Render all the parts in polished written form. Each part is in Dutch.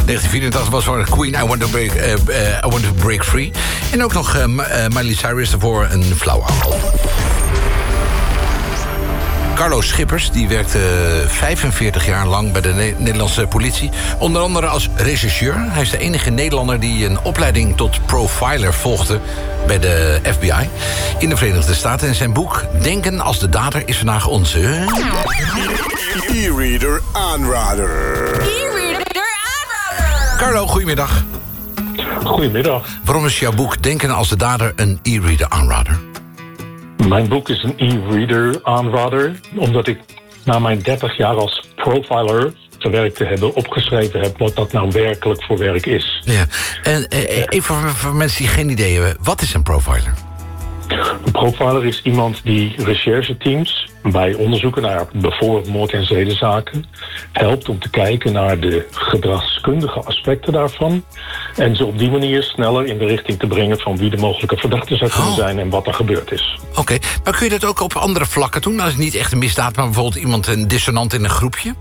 1984 was voor Queen, I Want to Break Free. En ook nog Miley Cyrus ervoor een flauw aanval. Carlo Schippers die werkte 45 jaar lang bij de Nederlandse politie. Onder andere als rechercheur. Hij is de enige Nederlander die een opleiding tot profiler volgde bij de FBI in de Verenigde Staten. En zijn boek Denken als de dader is vandaag onze... E-reader aanrader. Carlo, goedemiddag. Goedemiddag. Waarom is jouw boek Denken als de dader een e-reader aanrader? Mijn boek is een e-reader aanrader, omdat ik na mijn 30 jaar als profiler te werk te hebben opgeschreven heb wat dat nou werkelijk voor werk is. Ja. En even voor mensen die geen idee hebben, wat is een profiler? Een profiler is iemand die rechercheteams bij onderzoeken naar bijvoorbeeld moord- en zedenzaken helpt om te kijken naar de gedragskundige aspecten daarvan en ze op die manier sneller in de richting te brengen van wie de mogelijke verdachte zou kunnen zijn en wat er gebeurd is. Oké, maar kun je dat ook op andere vlakken doen? Als het niet echt een misdaad, maar bijvoorbeeld iemand een dissonant in een groepje?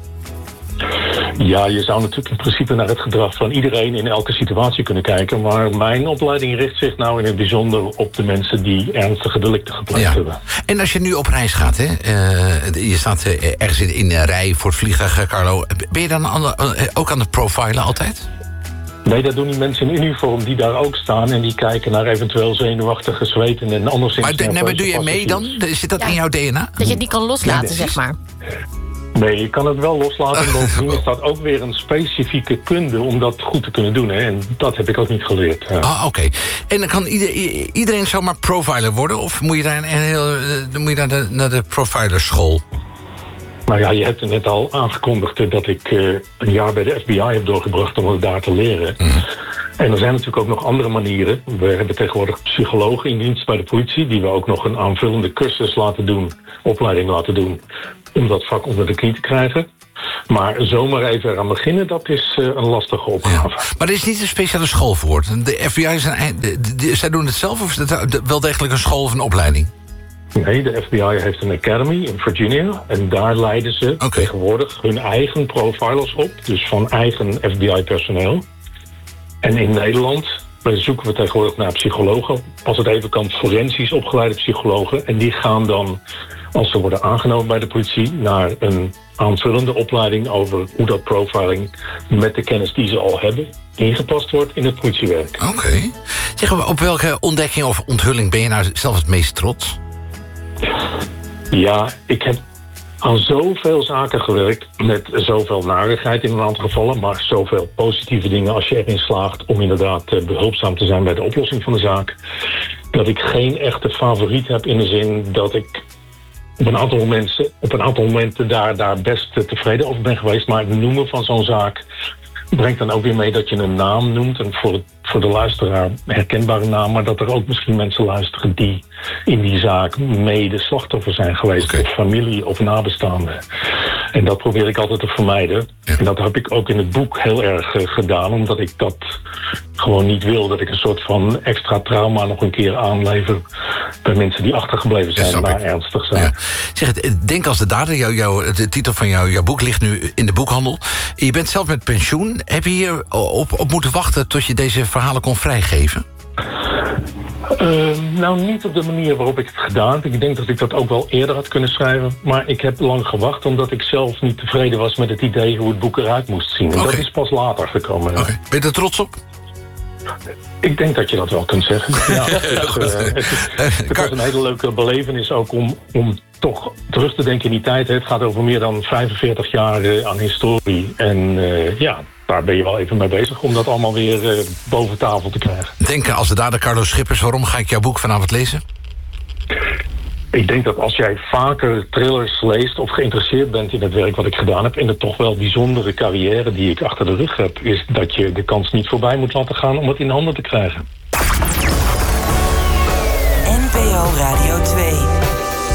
Ja, je zou natuurlijk in principe naar het gedrag van iedereen in elke situatie kunnen kijken. Maar mijn opleiding richt zich nou in het bijzonder op de mensen die ernstige delicten gepleegd hebben. En als je nu op reis gaat, hè, je staat ergens in een rij voor het vliegtuig, Carlo. Ben je dan ook aan het profilen altijd? Nee, dat doen die mensen in uniform die daar ook staan en die kijken naar eventueel zenuwachtige zweten en anderszins. Maar doe je mee dan? Zit dat in jouw DNA? Dat je het niet kan loslaten, zeg maar. Nee, je kan het wel loslaten. Bovendien is dat ook weer een specifieke kunde om dat goed te kunnen doen. Hè? En dat heb ik ook niet geleerd. Ja. Oké. En dan kan iedereen zomaar profiler worden? Of moet je daar naar de profilerschool? Nou ja, je hebt het net al aangekondigd dat ik een jaar bij de FBI heb doorgebracht om het daar te leren. En er zijn natuurlijk ook nog andere manieren. We hebben tegenwoordig psychologen in dienst bij de politie die we ook nog een aanvullende cursus laten doen, opleiding laten doen, om dat vak onder de knie te krijgen. Maar zomaar even eraan beginnen, dat is een lastige opgave. Ja. Maar er is niet een speciale school voor. De FBI, zij doen het zelf of is het wel degelijk een school of een opleiding? Nee, de FBI heeft een academy in Virginia. En daar leiden ze tegenwoordig hun eigen profilers op. Dus van eigen FBI-personeel. En in Nederland zoeken we tegenwoordig naar psychologen. Als het even kan, forensisch opgeleide psychologen. En die gaan dan, als ze worden aangenomen bij de politie, naar een aanvullende opleiding over hoe dat profiling met de kennis die ze al hebben ingepast wordt in het politiewerk. Oké. Zeggen we, op welke ontdekking of onthulling ben je nou zelf het meest trots? Ja, ik heb aan zoveel zaken gewerkt met zoveel narigheid in een aantal gevallen, maar zoveel positieve dingen als je erin slaagt om inderdaad behulpzaam te zijn bij de oplossing van de zaak, dat ik geen echte favoriet heb in de zin dat ik op een aantal momenten daar best tevreden over ben geweest, maar het noemen van zo'n zaak brengt dan ook weer mee dat je een naam noemt, en voor de luisteraar herkenbare naam, maar dat er ook misschien mensen luisteren die in die zaak mede slachtoffer zijn geweest, of familie of nabestaanden. En dat probeer ik altijd te vermijden. Ja. En dat heb ik ook in het boek heel erg gedaan, omdat ik dat gewoon niet wil, dat ik een soort van extra trauma nog een keer aanlever bij mensen die achtergebleven zijn, maar ernstig zijn. Ja. Zeg, Denk als de dader, de titel van jouw boek ligt nu in de boekhandel. Je bent zelf met pensioen. Heb je hier op moeten wachten tot je deze verhalen kon vrijgeven? Nou, niet op de manier waarop ik het gedaan heb. Ik denk dat ik dat ook wel eerder had kunnen schrijven. Maar ik heb lang gewacht omdat ik zelf niet tevreden was met het idee hoe het boek eruit moest zien. En dat is pas later gekomen. Ben je er trots op? Ik denk dat je dat wel kunt zeggen. Ja, het was een hele leuke belevenis ook om toch terug te denken in die tijd. Het gaat over meer dan 45 jaar aan historie. En daar ben je wel even mee bezig om dat allemaal weer boven tafel te krijgen. Denken als de dader, Carlo Schippers. Waarom ga ik jouw boek vanavond lezen? Ik denk dat als jij vaker thrillers leest of geïnteresseerd bent in het werk wat ik gedaan heb, in de toch wel bijzondere carrière die ik achter de rug heb, is dat je de kans niet voorbij moet laten gaan om het in handen te krijgen. NPO Radio 2